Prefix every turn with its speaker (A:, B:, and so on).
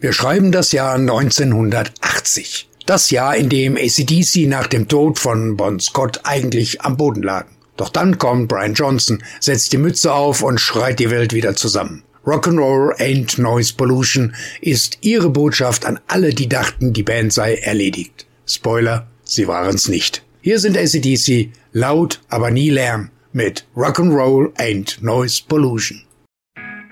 A: Wir schreiben das Jahr 1980. Das Jahr, in dem AC/DC nach dem Tod von Bon Scott eigentlich am Boden lagen. Doch dann kommt Brian Johnson, setzt die Mütze auf und schreit die Welt wieder zusammen. Rock'n'Roll ain't noise pollution ist ihre Botschaft an alle, die dachten, die Band sei erledigt. Spoiler, sie waren's nicht. Hier sind AC/DC, laut, aber nie Lärm, mit Rock'n'Roll ain't noise pollution.